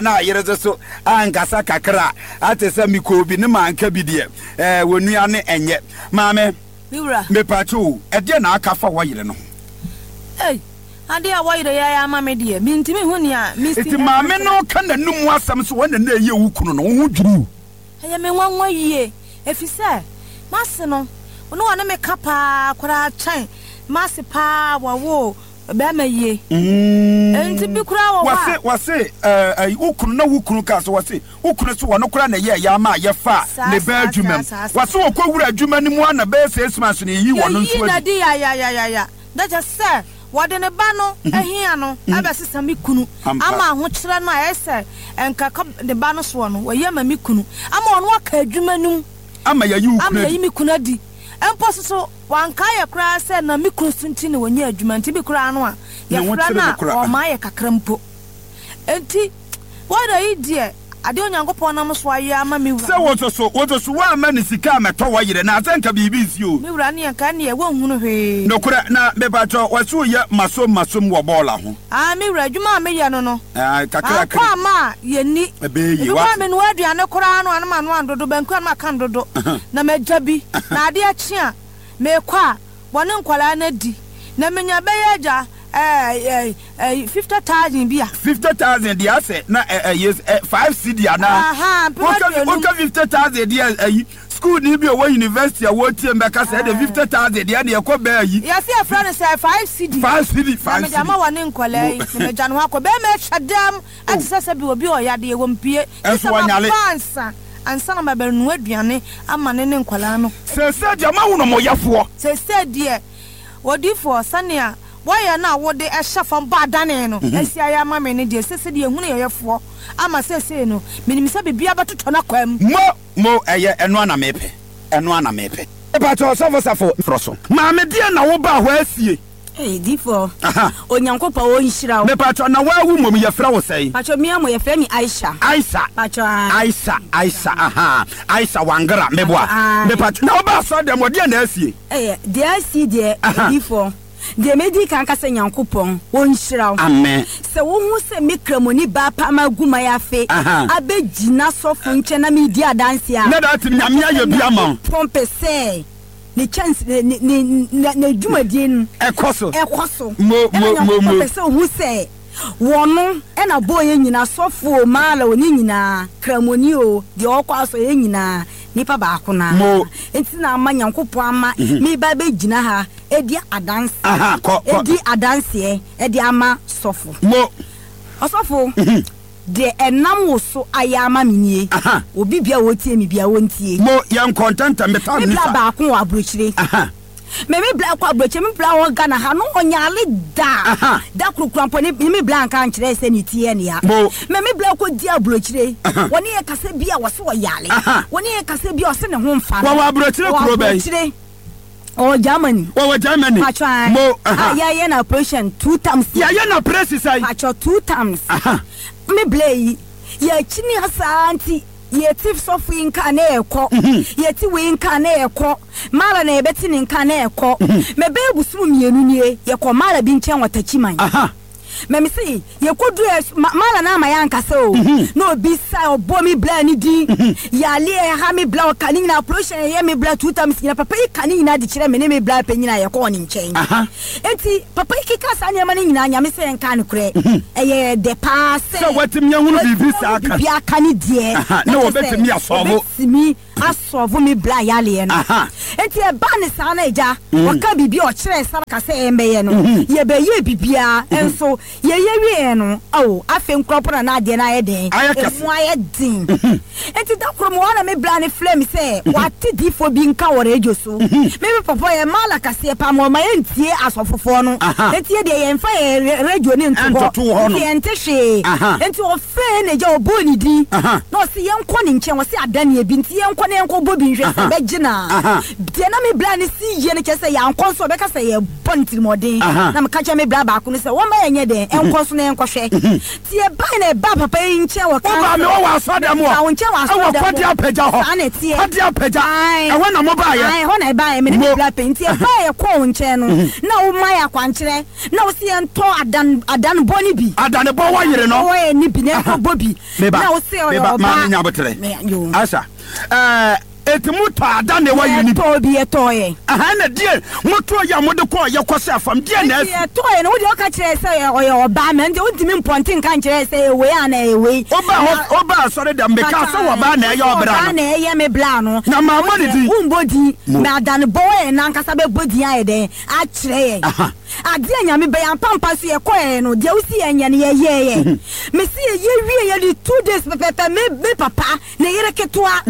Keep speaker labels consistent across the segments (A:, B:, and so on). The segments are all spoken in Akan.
A: na yereze so ankasa kakra atesa mikobi ne manka bidie wonua ne enye maame
B: biwra
A: me pacho ede na akafa wayire no
B: ade a wayire ya maame de mi ntimi huni a misti
A: eti maame no ka nanum asam so wona na eye wukunu no wo dwiru
B: aya me nwanwa yie efise mase no ono wana me kapa kora chan mase pa wawo be ma yie enti bi kura wo
A: wase wukunu na wukunu ka so wase wukunu so wono kora na ye ya ma ye fa ne ba adwuma wase wo kwura adwuma ni mu ana be Christmas ne yi wono nso
B: na di ya that just say wode ne ba no ahia no abesesa mi kunu ama ho kire no ayese enka ne ba no so no waye ma mi kunu ama ono aka adwuma num
A: ama ya yi ukunu
B: ama yi mi kunu di empo so wanka ye kura se na mi kunu sunti ne wonya adwuma nti bi kura no a ye fra na o ma ye kakrampo enti wode yi die ade onyankopon na so aye ama mi wura
A: se woto so wa ma ne sika meto wayire na asanka bibi nsi o
B: mi wura ne yanka ne ye wonhunu hwe
A: no kura na be pacho waso ye masom wo bola ho
B: mi wura adwuma me ye no
A: kakra
B: kwa ma ye ni
A: ebeyi wa
B: me no aduane kura no anama no andodo banku anama kan dodo na majabi na ade achi a me kwa wone nkwala na di na menya be ye ja 50,000 bia
A: 50,000 dia say na yes 5 cedi ana okay 50,000 dia school ni bi o university a wo tie mbeka say the 50,000 dia na yakọ ba yi
B: yes your friend say 5 cedi
A: 5 cedi
B: na jama wane nkwala yi na me janu akọ be me chadam atisese bi obi o yade ye wompie
A: eso wanyale
B: ansa na babanu aduane ama ne nkwala no
A: se jama wo no mo yafo
B: se die wodifo sania why na wode ehafam ba dane no asia ya mame ne de sese de ehunu yeyefo ama sese no minimisa bibia batoto na kwam
A: mo eye eno ana mepe eba to safo froso maame de na wo ba ho asie
C: difo onyankopa wo nhira wo
A: me pacho na wa wu mom ye fra wo sei
C: pacho mi amo ye fra mi Aisha
A: pacho Aisha wangara meboa me pacho na wo ba so de mo de na asie
C: de asie de difo de medi kan ka se nyankopon wo nhira wo
A: amen
C: se wo hu se mikramoni ba pa maguma ya fe abegina sofo nche na mi di adanse a
A: na dat nyame aye bia ma
C: pompe se ne chance ne jumadin
A: ekoso
C: mo se hu se wono na boye nyina sofo mala oni nyina kramoni o de okwaso ye nyina nipa ba akona enti na amanyankopon ama mi ba begina ha edi adanse edi adanse edi ama sofo osofo de enam wo so ayama minie obi bia wotie mi bia wontie
A: mo yan content meta
C: mi bla ba akon wa brochire me bla kwa brochire mi bla wo Ghana ha no onyale da kurukrampo ni mi bla nka nkire se ni tie ne ya me bla ko dia brochire woni ye kase bia wo so yale woni ye kase bia o se ne ho mfa
A: wa brochire kuro bai
C: Germany
A: mo
C: ya na operation 2 times
A: ya na press sai
C: pacho 2 times me blay ya chini asanti ye tif sofu inka na ekọ ye ti we inka na ekọ mara na ebeti ni nka na ekọ me be busuru mienu nie ye ko mara bi nchen watachiman me say ye kodu mara na amayan kase o no bi sa obo mi bla ni di ya le ha mi bla o kani na operation ye mi bla 2 times na papa kani na di kire me ne mi bla pe nyina ye ko ni nchen enti papa kika sa nyama ni nyina nya me say nka ne kure eye de pass
A: so wetim ye hunu bibi sa aka
C: bi aka ni die
A: na wo betim ya sobo
C: mi asovo mi bla ya le no enti e ba ne sa na eja waka bibi o kire sa ka se embe no ye be ye bibia enso ye wie no afi nkropora na ade na ye den emu aye din enti da kro mo na me bla ne flame say wati difo bi nka wore ejoso me papa ye mala kase pa mo ma entie asofofo no enti ye de ye mfa ye radio ne ntobo ye ntehwe enti o fe ne ja oboni di no se ye nko ne nche wo se adane e bi enti ye nko ne nko bobi nhwe se be gina de na me bla ne si ye ne kese ya nko so be kase ye bonti modin na me ka cha me bla ba ko ne se wo ma ye nye de ye enko so na enko hwe ti e ba na e ba papa yin che wo ka
A: ba me wo aso dem wo
C: a wonche wa so dem
A: kwadi apagya ho kwadi apagya e ho na mo ba ye
C: ai ho na e ba ye me ni bla penti e ba ye ko wonche no na wo ma ya kwankere na wo si ento adan boni bi
A: adan bo wa yire no
C: wo ye ni bi na ko bobi na wo si o yo
A: ba nya botre asa etimu to adan ne wa yini
C: to bi e to ye
A: aha na die moto ya mode ko ye kwose afam die na
C: e to ye no wo de o ka kire se o ba me nde wo dimi mpontin kan kire se we ana e we
A: oba sorry dem be ka so wo ba na ye obra no
C: ba na ye me bla no
A: na mama de di
C: umbodi me adan bo ye na nkasa be bodi aye den a kire ye ade anyame be yan pampa so ye ko ye no de wo si anya ne ye me si ye wie ye di 2 days pepe me papa na yere ketwa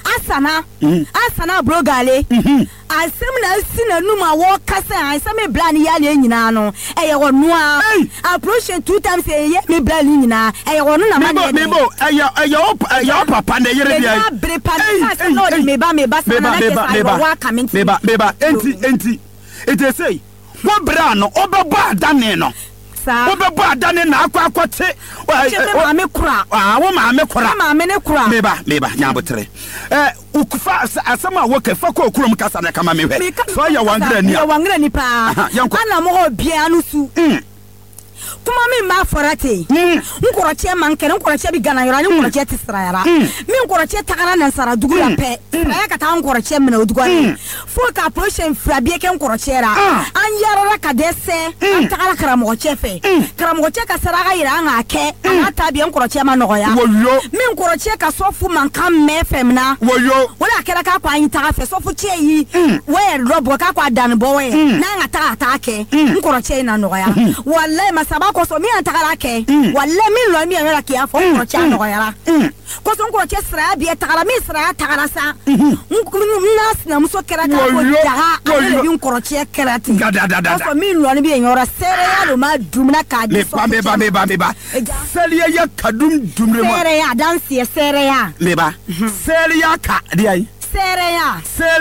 C: asana brogale asem na sina numa wo kasa asem bla ni yale nyina no eye wo noa approach 2 times eye me bla ni nyina eye wo no na ma
A: me bo eye papa na yere bia
C: bre pa no me ba sana na wa comment
A: me ba enti it is say wo bra no obebo adane no obebo adane na akwakote
C: ma me kura
A: wo ma me kura
C: ma me ne kura
A: me ba nyabotre ukufa asama wo kefa ko okurum kasa na kama me hwe so ya wangre ni
C: pa ana mo bia no su kuma mi ma forate nkoroche mankere nkoroche bi gana yora ni nkoroche tisrayara mi nkoroche takara na sara dugu ya pe ya kata nkoroche mena odugu ani foka approach frabie ke nkoroche ra an yarara ka dese an takara karamo chefe karamo che ka sara ga yira nga ke ata bi nkoroche ma no ya mi nkoroche ka sofu mankam me femna wala kera ka kwa yin taka fe sofu che yi we robo ka kwa dan bo we na nga ta ke nkoroche na no ya wallahi masaba ko so mi antakara ke walle mi lo mi anara ke afo ko cha no yara ko so ko che sra bi takara mi sra takara sa nas na muso kera ka ko jaha ale bi ko che kera ti ko so mi lo bi enyora sere ya lo ma dumna ka di so
A: me ba sele ya kadum dumre ma
C: sere ya dansie sere ya
A: me ba sele ya ka di ai
C: Sereya.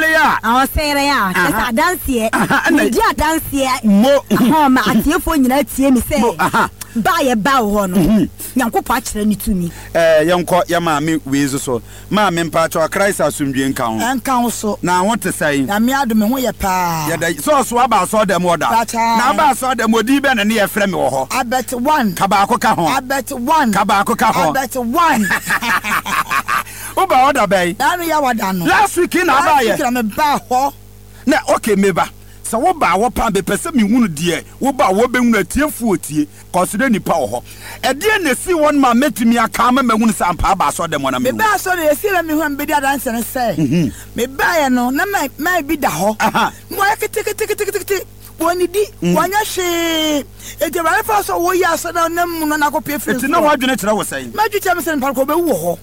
C: Kasa dansie. Dia dansie. Ma atiefo nyina tie mi se. Ba ye ba ho no. Nyankopɔ akyerɛ ni tumi.
A: Yɛnkɔ ya ma me weezo so. Ma me mpa cho Christ asumdwe nka ho.
B: Nka ho so.
A: Na ho te sai.
B: Na me adome ho ye pa.
A: Ya da so aba so dem oda. Na aba so dem odi be na ne ye frɛ me wo ho.
B: Abet 1.
A: Ka ba akɔ ho.
B: Abet 1.
A: Ka ba akɔ ho.
B: Abet 1.
A: Oba oda bay.
B: Na no ya wada no.
A: Last week na ba ye.
B: Last week na me ba ho.
A: Na okay me ba. Sa wo ba wo pa be pese me hunu de wo ba wo be hunu atiefu otie consider nipa wo ho e de na si won ma metumi aka ma hunu sa ampa ba so de mo na me
B: ba so de esi na me hu be dia dance ne say me ba ye no na ma bi da ho mo ya kiti woni di wanya hwe e de ba fa so wo ya so na nam no na ko pe free
A: ti na wa dwene kire wo sai
B: ma dwuche me se mpa ko be wo ho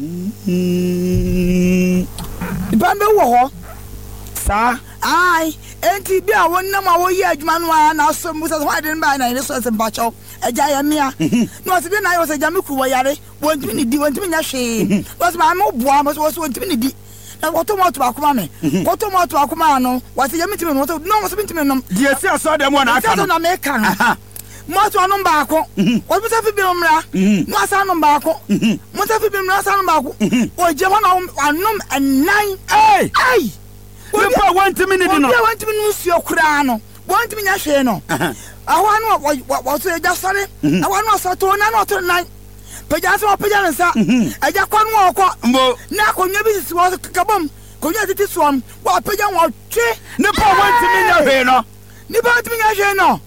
B: ba be wo ho sa ai enti bi a wonnam a wo yi adwuma no na so musa so ade nba na ile so sembacho eja ya mia no se bi na yo se ja me ku wo yare wontimi ni di wontimi nya hwe wo se ma mo boa mo so wontimi ni di na woto mo to akoma me woto mo to akoma no wo se ja mitimi no woto no mo se mitimi no
A: di esi aso de mo na aka no
B: na me kan mo to anu ba ko wo se fi bi mra no asa anu ba ko mo se fi bi mra asa anu ba ko o je ho na anum enan ai
A: Nipa want minute no.
B: Nipa want minute nsuo kura no. Want me nya hwe no. Aho anu wo so eja sare. Aho anu so to na no to nan. Peja so peja nsa. Eja kwa no okọ. Na akonya bi sisi wo kabom. Konya titi suom. Wo peja wo twe.
A: Nipa want me nya hwe no.
B: Nipa want me nya hwe no.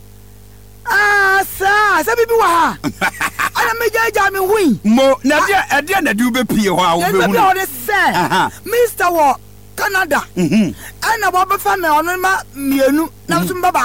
B: Sa bibi wa ha. Ana meja me hui.
A: Mo na dia na du be pie ho a wo be hu.
B: Be hu se. Mr. Wo Canada. Ana baba fa me onu ma mienu na so mbaba